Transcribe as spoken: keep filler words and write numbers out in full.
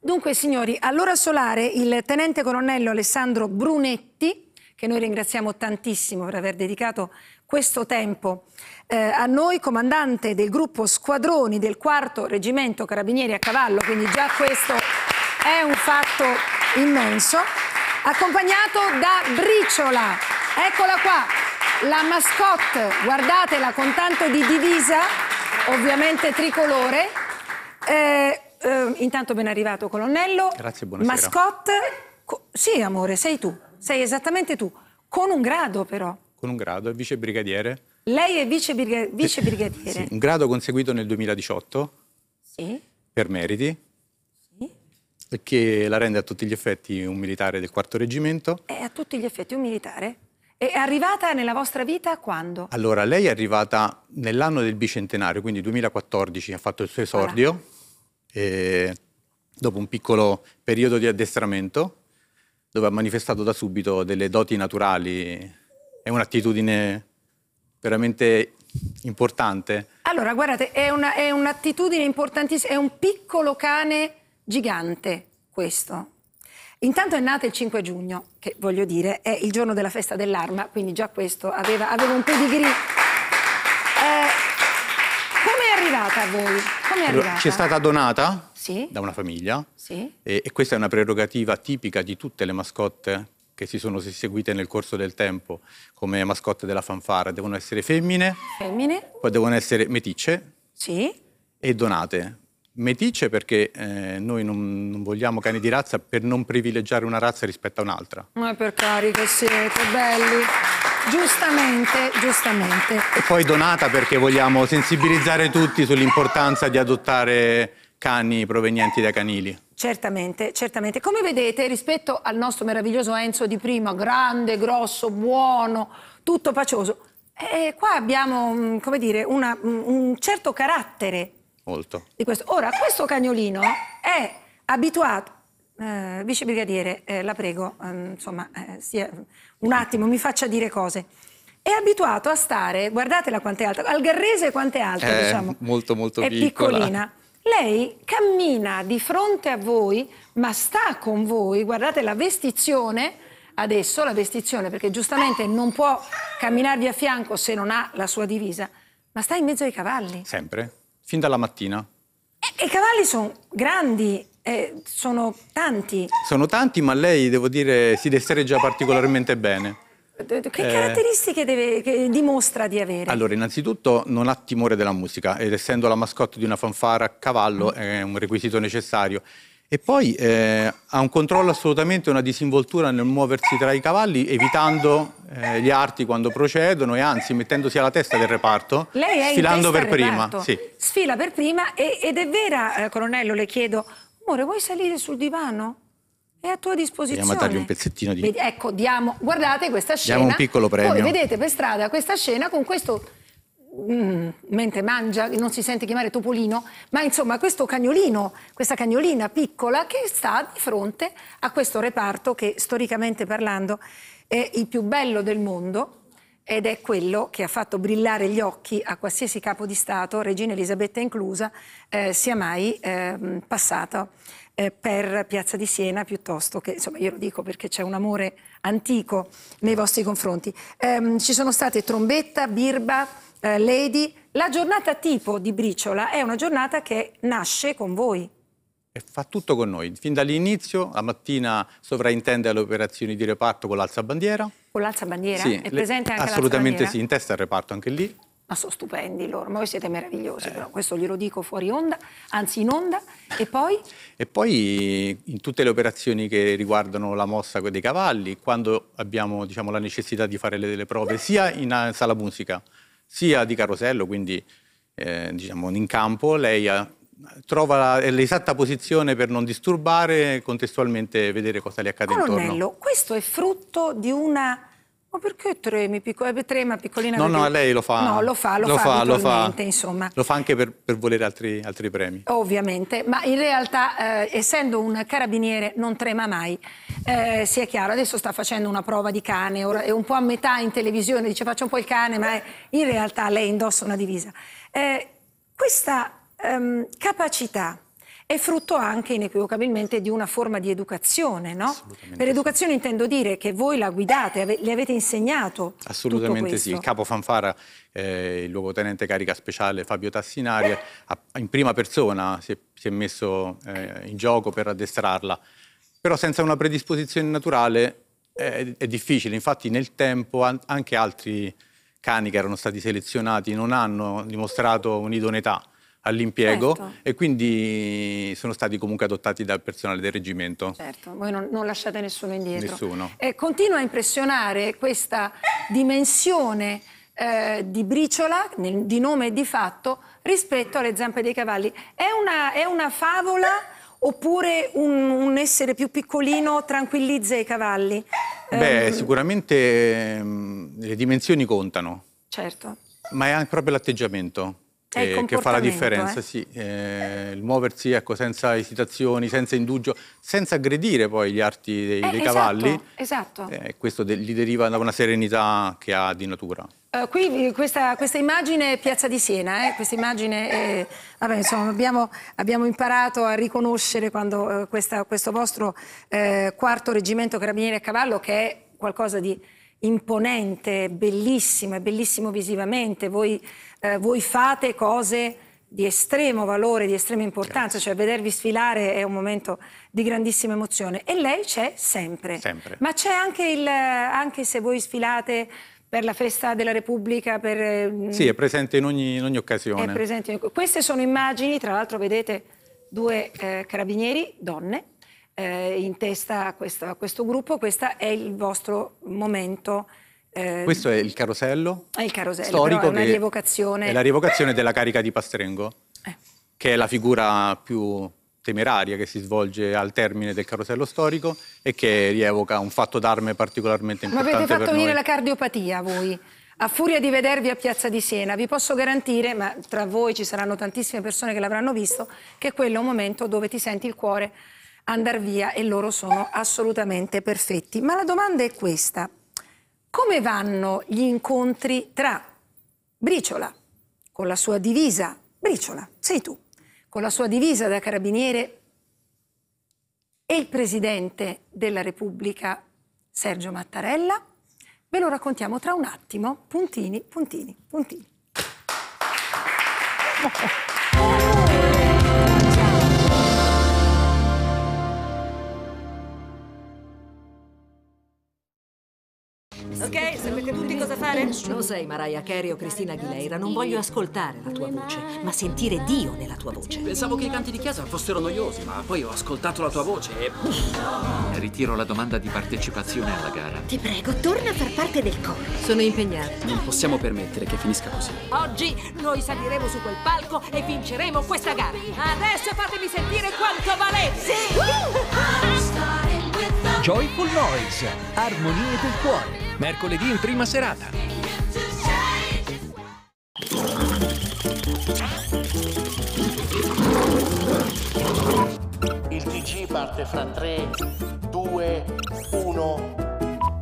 Dunque, signori, all'ora solare il tenente colonnello Alessandro Brunetti, che noi ringraziamo tantissimo per aver dedicato questo tempo eh, a noi, comandante del gruppo Squadroni del quarto Reggimento Carabinieri a Cavallo, quindi già questo è un fatto immenso, accompagnato da Briciola, eccola qua, la mascotte, guardatela con tanto di divisa, ovviamente tricolore. Eh, eh, intanto ben arrivato, colonnello. Grazie, buonasera. Mascotte, sì amore, sei tu, sei esattamente tu, con un grado però. Con un grado, è vicebrigadiere. Lei è vicebriga- vicebrigadiere. Sì, un grado conseguito nel duemiladiciotto. Sì. Per meriti. Sì. E che la rende a tutti gli effetti un militare del quarto reggimento. È a tutti gli effetti un militare? È arrivata nella vostra vita quando? Allora, lei è arrivata nell'anno del bicentenario, quindi duemilaquattordici, ha fatto il suo esordio. Voilà. E dopo un piccolo periodo di addestramento, dove ha manifestato da subito delle doti naturali e un'attitudine veramente importante. Allora, guardate, è, una, è un'attitudine importantissima, è un piccolo cane gigante questo. Intanto è nata il cinque giugno, che voglio dire è il giorno della festa dell'arma, quindi già questo aveva, aveva un pedigree. Eh, come è arrivata a voi? Come è arrivata? Ci è stata donata sì? da una famiglia sì? e, e questa è una prerogativa tipica di tutte le mascotte che si sono seguite nel corso del tempo come mascotte della fanfara. Devono essere femmine, femmine. Poi devono essere meticce sì? e donate. Meticce perché eh, noi non, non vogliamo cani di razza per non privilegiare una razza rispetto a un'altra. Ma per cari che siete, belli. Giustamente, giustamente. E poi donata perché vogliamo sensibilizzare tutti sull'importanza di adottare cani provenienti da canili. Certamente, certamente. Come vedete, rispetto al nostro meraviglioso Enzo di prima, grande, grosso, buono, tutto pacioso, eh, qua abbiamo, come dire, una, un certo carattere. Molto. Di questo. Ora, questo cagnolino è abituato, eh, vicebrigadiere, eh, la prego, eh, insomma, eh, stia, un attimo, mi faccia dire cose. È abituato a stare, guardatela quanto è alta, al Garrese quanto è alta, è diciamo. Molto, molto è piccola. Piccolina. Lei cammina di fronte a voi, ma sta con voi, guardate la vestizione, adesso la vestizione, perché giustamente non può camminarvi a fianco se non ha la sua divisa, ma sta in mezzo ai cavalli. Sempre. Fin dalla mattina. E i cavalli sono grandi, eh, sono tanti. Sono tanti, ma lei, devo dire, si destreggia particolarmente bene. Che eh... caratteristiche deve, che dimostra di avere? Allora, innanzitutto non ha timore della musica, ed essendo la mascotte di una fanfara a cavallo mm. è un requisito necessario. E poi eh, ha un controllo assolutamente, una disinvoltura nel muoversi tra i cavalli, evitando eh, gli arti quando procedono e anzi mettendosi alla testa del reparto, Lei è sfilando in testa per al prima. reparto. Sì. Sfila per prima e, ed è vera, eh, colonnello, le chiedo, amore, vuoi salire sul divano? È a tua disposizione. Vogliamo dargli un pezzettino di... Vedi, ecco, diamo, guardate questa scena. Diamo un piccolo premio. Voi vedete per strada questa scena con questo... Mm, mentre mangia, non si sente chiamare topolino, ma insomma questo cagnolino, questa cagnolina piccola che sta di fronte a questo reparto che storicamente parlando è il più bello del mondo ed è quello che ha fatto brillare gli occhi a qualsiasi capo di Stato, Regina Elisabetta inclusa, eh, sia mai eh, passato eh, per Piazza di Siena, piuttosto che, insomma io lo dico perché c'è un amore antico nei vostri confronti. Eh, ci sono state trombetta, birba, Uh, Lady, la giornata tipo di Briciola è una giornata che nasce con voi. E fa tutto con noi. Fin dall'inizio, la mattina sovrintende alle operazioni di reparto con l'alzabandiera. Con l'alzabandiera? Sì, è presente anche assolutamente l'alzabandiera? sì, in testa al reparto anche lì. Ma sono stupendi loro, ma voi siete meravigliosi, eh. però questo glielo dico fuori onda, anzi in onda, e poi? E poi in tutte le operazioni che riguardano la mossa dei cavalli, quando abbiamo diciamo, la necessità di fare le, delle prove, sia in sala musica, sia di carosello, quindi eh, diciamo in campo, lei ha, trova l'esatta posizione per non disturbare e contestualmente vedere cosa le accade Colonnello, intorno. Colonnello, questo è frutto di una... Ma perché tremi, picco... trema piccolina? No, perché... no, lei lo fa. No, lo fa, lo, lo fa, fa abitualmente, lo fa, insomma. Lo fa anche per, per volere altri, altri premi. Ovviamente, ma in realtà, eh, essendo un carabiniere, non trema mai. Eh, sia chiaro, adesso sta facendo una prova di cane, ora è un po' a metà in televisione, dice faccio un po' il cane, ma è... in realtà lei indossa una divisa. Eh, questa ehm, capacità è frutto anche inequivocabilmente di una forma di educazione, no? Per educazione sì. Intendo dire che voi la guidate, ave- le avete insegnato. Assolutamente sì, il capo fanfara, eh, il luogotenente carica speciale Fabio Tassinari, ha, in prima persona si è, si è messo eh, in gioco per addestrarla, però senza una predisposizione naturale è, è difficile, infatti nel tempo an- anche altri cani che erano stati selezionati non hanno dimostrato un'idoneità all'impiego, certo. E quindi sono stati comunque adottati dal personale del reggimento. Certo, voi non, non lasciate nessuno indietro. Nessuno. Eh, continua a impressionare questa dimensione eh, di Briciola, nel, di nome e di fatto, rispetto alle zampe dei cavalli. È una, è una favola oppure un, un essere più piccolino tranquillizza i cavalli? Beh, um, sicuramente um, le dimensioni contano. Certo. Ma è anche proprio l'atteggiamento che, che fa la differenza, eh? Sì. Eh, il muoversi, ecco, senza esitazioni, senza indugio, senza aggredire poi gli arti dei, eh, dei esatto, cavalli. Esatto. Eh, questo de- gli deriva da una serenità che ha di natura. Uh, qui questa, questa immagine è Piazza di Siena, eh? Questa immagine è, vabbè, insomma, abbiamo, abbiamo imparato a riconoscere quando uh, questa, questo vostro uh, quarto reggimento Carabinieri a Cavallo, che è qualcosa di imponente, bellissimo, è bellissimo visivamente. Voi, uh, voi fate cose di estremo valore, di estrema importanza, Grazie. Cioè vedervi sfilare è un momento di grandissima emozione. E lei c'è sempre. Sempre. Ma c'è anche, il, anche se voi sfilate per la festa della Repubblica, per... Sì, è presente in ogni, in ogni occasione. È presente in... Queste sono immagini, tra l'altro vedete due eh, carabinieri, donne, eh, in testa a questo, a questo gruppo. Questo è il vostro momento. Eh, questo è il carosello, è il carosello storico, però è una che rievocazione. È la rievocazione della carica di Pastrengo, eh. che è la figura più temeraria che si svolge al termine del carosello storico e che rievoca un fatto d'arme particolarmente importante per noi. Ma avete fatto venire la cardiopatia voi, a furia di vedervi a Piazza di Siena. Vi posso garantire, ma tra voi ci saranno tantissime persone che l'avranno visto, che quello è un momento dove ti senti il cuore andar via e loro sono assolutamente perfetti. Ma la domanda è questa: come vanno gli incontri tra Briciola, con la sua divisa, Briciola, sei tu, con la sua divisa da carabiniere, e il Presidente della Repubblica, Sergio Mattarella? Ve lo raccontiamo tra un attimo, puntini, puntini, puntini. Ok, sapete tutti cosa fare? Non sei Mariah Carey o Christina Aguilera, non voglio ascoltare la tua voce, ma sentire Dio nella tua voce. Pensavo che i canti di chiesa fossero noiosi, ma poi ho ascoltato la tua voce e... Ritiro la domanda di partecipazione alla gara. Ti prego, torna a far parte del coro. Sono impegnata. Non possiamo permettere che finisca così. Oggi noi saliremo su quel palco e vinceremo questa gara. Adesso fatemi sentire quanto valete! Sì! Joyful Noise, Armonie del Cuore. Mercoledì in prima serata. Il T G parte fra tre, due, uno...